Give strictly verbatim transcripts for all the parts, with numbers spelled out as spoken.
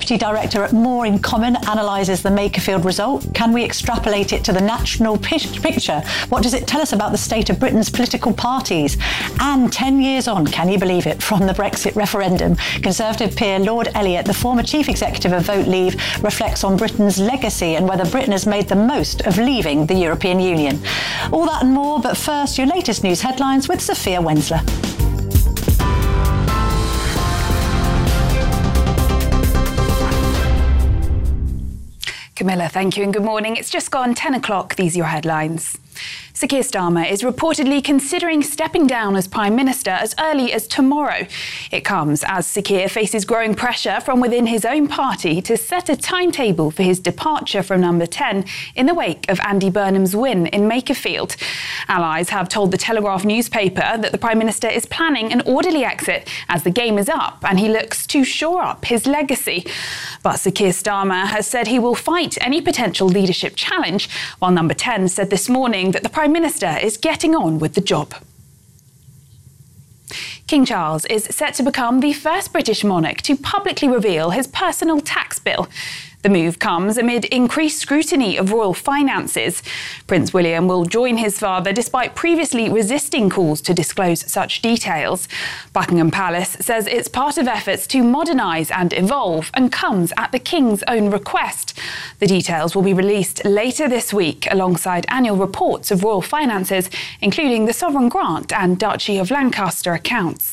Deputy Director at More in Common analyses the Makerfield result. Can we extrapolate it to the national picture? What does it tell us about the state of Britain's political parties? And ten years on, can you believe it, from the Brexit referendum, Conservative peer Lord Elliott, the former chief executive of Vote Leave, reflects on Britain's legacy and whether Britain has made the most of leaving the European Union. All that and more, but first, your latest news headlines with Sophia Wensler. Camilla, thank you and good morning. It's just gone ten o'clock. These are your headlines. Sir Keir Starmer is reportedly considering stepping down as Prime Minister as early as tomorrow. It comes as Sir Keir faces growing pressure from within his own party to set a timetable for his departure from Number ten in the wake of Andy Burnham's win in Makerfield. Allies have told the Telegraph newspaper that the Prime Minister is planning an orderly exit as the game is up and he looks to shore up his legacy. But Sir Keir Starmer has said he will fight any potential leadership challenge, while Number ten said this morning that the Prime Minister is getting on with the job. King Charles is set to become the first British monarch to publicly reveal his personal tax bill. The move comes amid increased scrutiny of royal finances. Prince William will join his father despite previously resisting calls to disclose such details. Buckingham Palace says it's part of efforts to modernise and evolve and comes at the King's own request. The details will be released later this week alongside annual reports of royal finances, including the Sovereign Grant and Duchy of Lancaster accounts.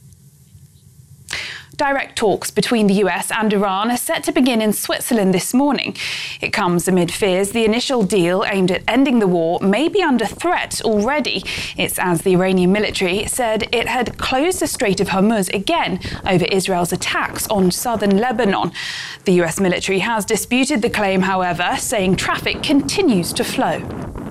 Direct talks between the U S and Iran are set to begin in Switzerland this morning. It comes amid fears the initial deal aimed at ending the war may be under threat already. It's as the Iranian military said it had closed the Strait of Hormuz again over Israel's attacks on southern Lebanon. The U S military has disputed the claim, however, saying traffic continues to flow.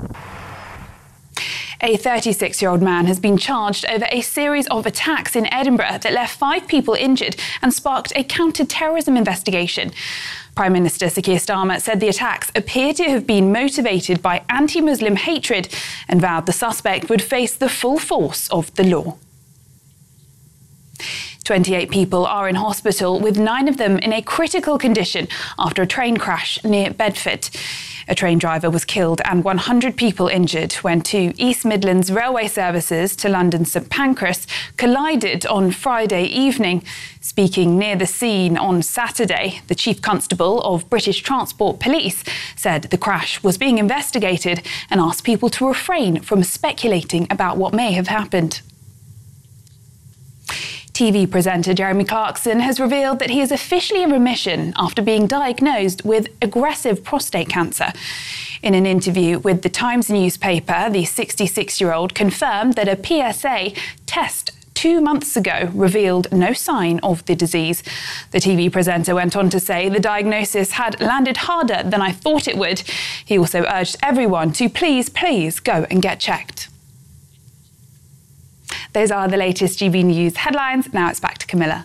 A thirty-six-year-old man has been charged over a series of attacks in Edinburgh that left five people injured and sparked a counter-terrorism investigation. Prime Minister Sir Keir Starmer said the attacks appear to have been motivated by anti-Muslim hatred and vowed the suspect would face the full force of the law. twenty-eight people are in hospital, with nine of them in a critical condition after a train crash near Bedford. A train driver was killed and one hundred people injured when two East Midlands railway services to London St Pancras collided on Friday evening. Speaking near the scene on Saturday, the Chief Constable of British Transport Police said the crash was being investigated and asked people to refrain from speculating about what may have happened. T V presenter Jeremy Clarkson has revealed that he is officially in remission after being diagnosed with aggressive prostate cancer. In an interview with the Times newspaper, the sixty-six-year-old confirmed that a P S A test two months ago revealed no sign of the disease. The T V presenter went on to say the diagnosis had landed harder than I thought it would. He also urged everyone to please, please go and get checked. Those are the latest G B News headlines. Now it's back to Camilla.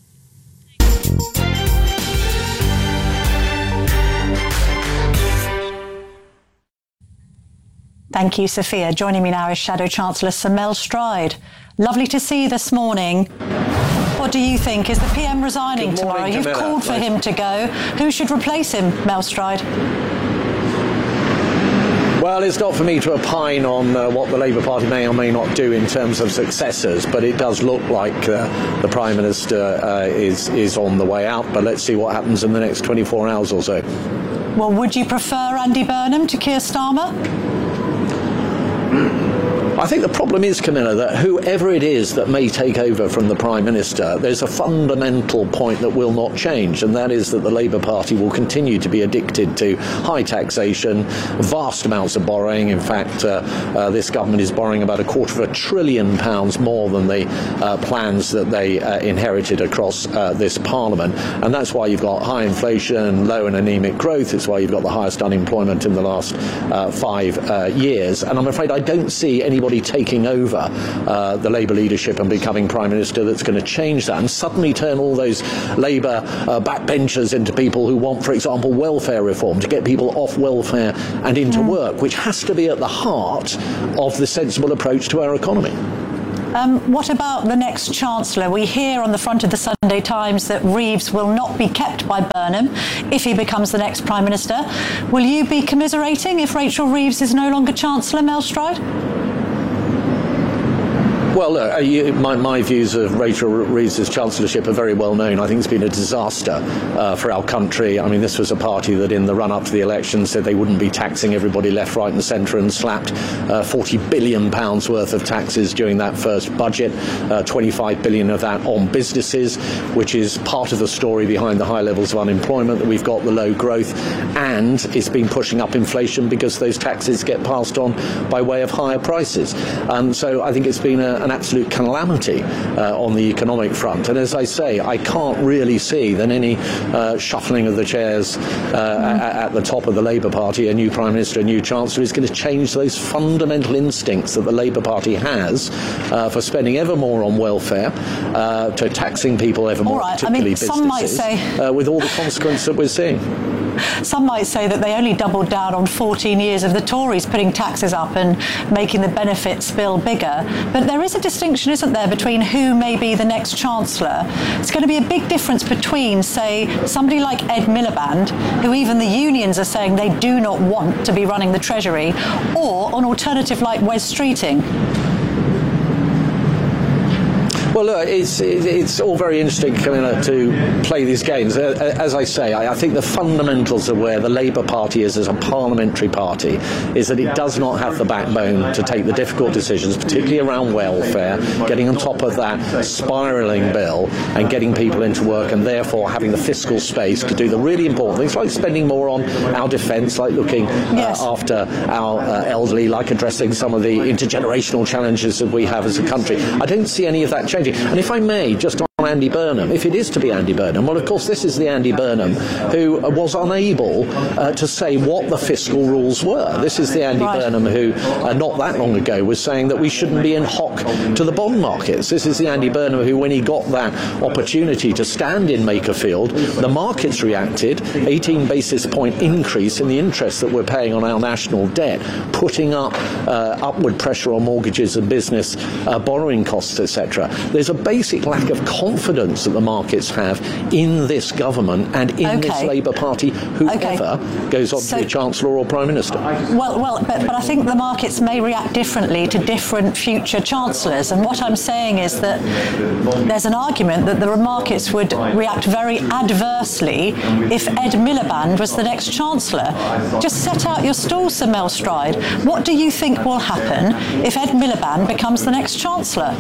Thank you, Sophia. Joining me now is Shadow Chancellor Sir Mel Stride. Lovely to see you this morning. What do you think? Is the P M resigning Good morning, tomorrow? You've Camilla. called for Nice. him to go. Who should replace him, Mel Stride? Well, it's not for me to opine on uh, what the Labour Party may or may not do in terms of successors, but it does look like uh, the Prime Minister uh, is, is on the way out. But let's see what happens in the next twenty-four hours or so. Well, would you prefer Andy Burnham to Keir Starmer? I think the problem is, Camilla, that whoever it is that may take over from the Prime Minister, there's a fundamental point that will not change, and that is that the Labour Party will continue to be addicted to high taxation, vast amounts of borrowing. In fact, uh, uh, this government is borrowing about a quarter of a trillion pounds more than the uh, plans that they uh, inherited across uh, this Parliament. And that's why you've got high inflation, low and anemic growth. It's why you've got the highest unemployment in the last uh, five uh, years. And I'm afraid I don't see anybody taking over uh, the Labour leadership and becoming Prime Minister that's going to change that and suddenly turn all those Labour uh, backbenchers into people who want, for example, welfare reform, to get people off welfare and into mm. work, which has to be at the heart of the sensible approach to our economy. Um, what about the next Chancellor? We hear on the front of the Sunday Times that Reeves will not be kept by Burnham if he becomes the next Prime Minister. Will you be commiserating if Rachel Reeves is no longer Chancellor, Mel Stride? Well, look, uh, you, my, my views of Rachel Reeves' chancellorship are very well known. I think it's been a disaster uh, for our country. I mean, this was a party that in the run-up to the election said they wouldn't be taxing everybody left, right and centre, and slapped uh, forty billion pounds worth of taxes during that first budget, uh, twenty-five billion of that on businesses, which is part of the story behind the high levels of unemployment that we've got, the low growth, and it's been pushing up inflation because those taxes get passed on by way of higher prices. Um, so I think it's been a an absolute calamity uh, on the economic front. And as I say, I can't really see that any uh, shuffling of the chairs uh, at, at the top of the Labour Party, a new Prime Minister, a new Chancellor, is going to change those fundamental instincts that the Labour Party has uh, for spending ever more on welfare, uh, to taxing people ever more, right. particularly I mean, businesses, some might say... uh, with all the consequences that we're seeing. Some might say that they only doubled down on fourteen years of the Tories putting taxes up and making the benefits bill bigger. But there is a distinction, isn't there, between who may be the next Chancellor. It's going to be a big difference between, say, somebody like Ed Miliband, who even the unions are saying they do not want to be running the Treasury, or an alternative like Wes Streeting. Well, look, it's, it's all very interesting, Camilla, to play these games. As I say, I think the fundamentals of where the Labour Party is as a parliamentary party is that it does not have the backbone to take the difficult decisions, particularly around welfare, getting on top of that spiralling bill and getting people into work, and therefore having the fiscal space to do the really important things, like spending more on our defence, like looking uh, yes. after our uh, elderly, like addressing some of the intergenerational challenges that we have as a country. I don't see any of that changing. And if I may, just on Andy Burnham, if it is to be Andy Burnham, well, of course, this is the Andy Burnham who was unable uh, to say what the fiscal rules were. This is the Andy right. Burnham who, uh, not that long ago, was saying that we shouldn't be in hock to the bond markets. This is the Andy Burnham who, when he got that opportunity to stand in Makerfield, the markets reacted, eighteen basis point increase in the interest that we're paying on our national debt, putting up uh, upward pressure on mortgages and business uh, borrowing costs, et cetera. There's a basic lack of confidence that the markets have in this government and in okay. this Labour Party, whoever okay. goes on so, to be Chancellor or Prime Minister. Well, well, but, but I think the markets may react differently to different future Chancellors. And what I'm saying is that there's an argument that the markets would react very adversely if Ed Miliband was the next Chancellor. Just set out your stall, Sir Mel Stride. What do you think will happen if Ed Miliband becomes the next Chancellor?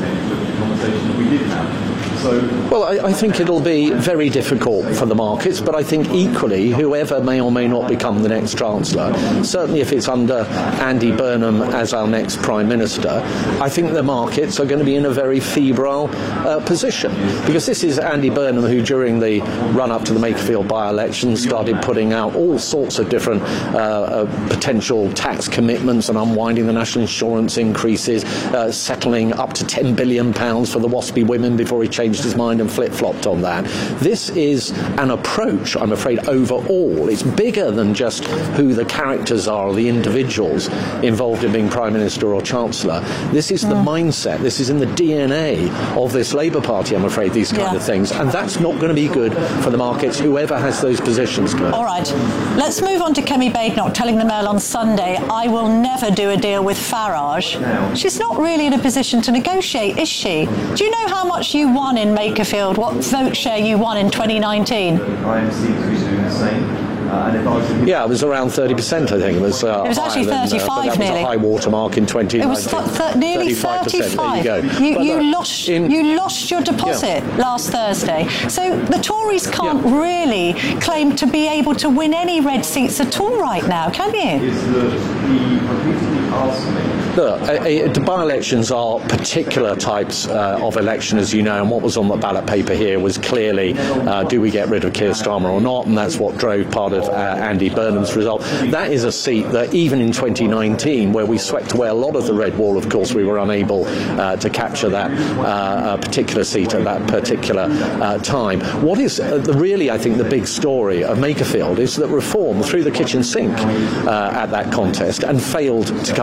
Well, I, I think it'll be very difficult for the markets, but I think equally, whoever may or may not become the next Chancellor, certainly if it's under Andy Burnham as our next Prime Minister, I think the markets are going to be in a very febrile uh, position. Because this is Andy Burnham who, during the run-up to the Makerfield by-election, started putting out all sorts of different uh, uh, potential tax commitments and unwinding the national insurance increases, uh, settling up to ten billion pounds for the WASPy women before he changed his mind and flip-flopped on that. This is an approach, I'm afraid, overall. It's bigger than just who the characters are or the individuals involved in being Prime Minister or Chancellor. This is the mm. mindset. This is in the D N A of this Labour Party, I'm afraid, these kind yeah. of things. And that's not going to be good for the markets, whoever has those positions. All right. Let's move on to Kemi Badenoch telling the Mail on Sunday, I will never do a deal with Farage. She's not really in a position to negotiate, is she? Do you know how much you won in Makerfield, what vote share you won in twenty nineteen? I M C was doing the same. Uh, yeah, it was around thirty percent, I think. It was, uh, it was actually thirty-five, than, uh, that nearly. was a high watermark in twenty nineteen. It was th- th- nearly thirty-five. There you go. You, but, you, uh, lost, in, you lost your deposit yeah. last Thursday. So the Tories can't yeah. really claim to be able to win any red seats at all right now, can you? Is that he repeatedly asked me. Look, a, a, the by-elections are particular types uh, of election, as you know, and what was on the ballot paper here was clearly, uh, do we get rid of Keir Starmer or not, and that's what drove part of uh, Andy Burnham's result. That is a seat that even in twenty nineteen, where we swept away a lot of the red wall, of course, we were unable uh, to capture that uh, particular seat at that particular uh, time. What is uh, the, really, I think, the big story of Makerfield is that Reform threw the kitchen sink uh, at that contest and failed to come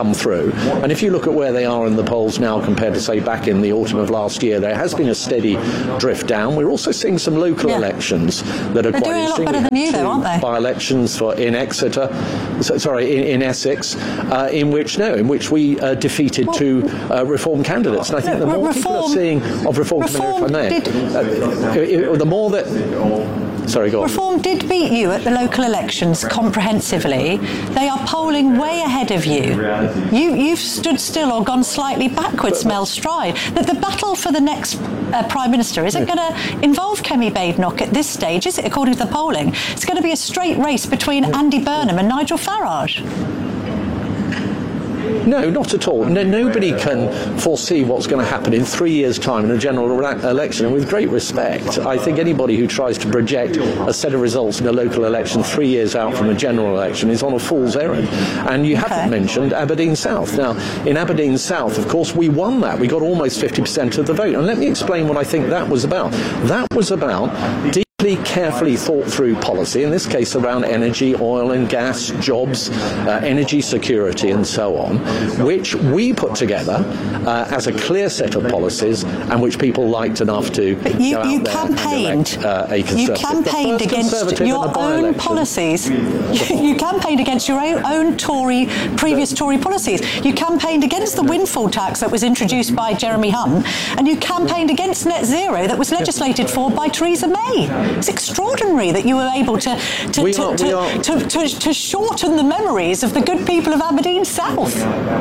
come through. And if you look at where they are in the polls now compared to, say, back in the autumn of last year, there has been a steady drift down. We're also seeing some local yeah. elections that are They're quite doing interesting. a lot better than you, though, aren't they? By-elections for in Exeter, so, sorry, in, in Essex, uh, in which no, in which we uh, defeated well, two uh, Reform candidates. And I think no, the more reform, people are seeing of Reform, reform if I may, did, uh, the more that. Sorry, go on. Reform did beat you at the local elections comprehensively. They are polling way ahead of you. you you've stood still or gone slightly backwards, Mel Stride. That the battle for the next uh, Prime Minister isn't going to involve Kemi Badenoch at this stage, is it, according to the polling? It's going to be a straight race between Andy Burnham and Nigel Farage. No, not at all. No, nobody can foresee what's going to happen in three years' time in a general election. And with great respect, I think anybody who tries to project a set of results in a local election three years out from a general election is on a fool's errand. And you haven't okay. mentioned Aberdeen South. Now, in Aberdeen South, of course, we won that. We got almost fifty percent of the vote. And let me explain what I think that was about. That was about carefully thought through policy, in this case around energy, oil and gas, jobs, uh, energy security and so on, which we put together uh, as a clear set of policies and which people liked enough to but you, go you out campaigned, there and elect, uh, a Conservative. You campaigned against your own policies. You campaigned against your own, own Tory, previous Tory policies. You campaigned against the windfall tax that was introduced by Jeremy Hunt, and you campaigned against net zero that was legislated for by Theresa May. It's extraordinary that you were able to to, we to, are, to, are. to, to, to shorten the memories of the good people of Aberdeen South.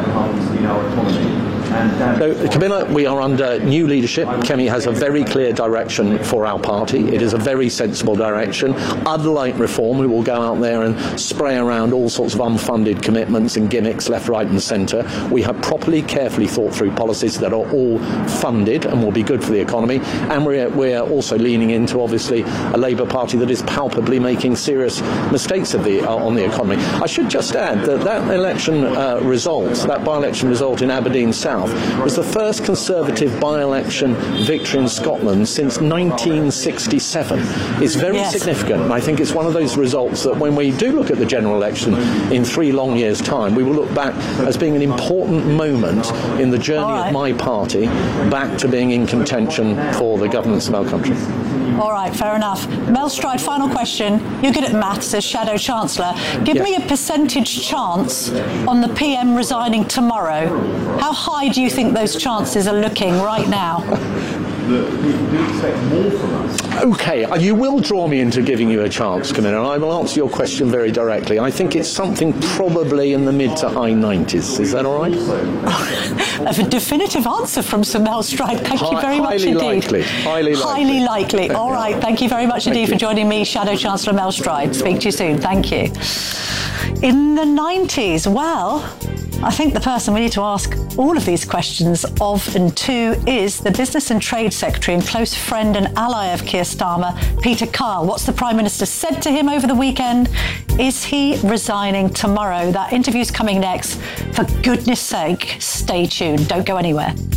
So, Camilla, we are under new leadership. Kemi has a very clear direction for our party. It is a very sensible direction. Unlike Reform, we will go out there and spray around all sorts of unfunded commitments and gimmicks left, right and centre. We have properly, carefully thought through policies that are all funded and will be good for the economy. And we're, we're also leaning into, obviously, a Labour Party that is palpably making serious mistakes of the, uh, on the economy. I should just add that that election uh, result, that by-election result in Aberdeen South, was the first Conservative by-election victory in Scotland since nineteen sixty-seven. It's very yes. significant, and I think it's one of those results that when we do look at the general election in three long years' time, we will look back as being an important moment in the journey right. of my party back to being in contention for the governance of our country. All right, fair enough. Mel Stride, final question. You're good at maths as Shadow Chancellor. Give yes. me a percentage chance on the P M resigning tomorrow. How high do you think those chances are looking right now? We expect more from us. Okay, you will draw me into giving you a chance, Camilla, and I will answer your question very directly. I think it's something probably in the mid to high nineties. Is that all right? A definitive answer from Sir Mel Stride. Thank Hi, you very much indeed. Likely. Highly likely. Highly likely. All right, thank you very much indeed for joining me, Shadow Chancellor Mel Stride. Speak to you soon. Thank you. In the nineties, well, I think the person we need to ask all of these questions of and to is the Business and Trade Secretary and close friend and ally of Keir Starmer, Peter Kyle. What's the Prime Minister said to him over the weekend? Is he resigning tomorrow? That interview's coming next. For goodness sake, stay tuned. Don't go anywhere.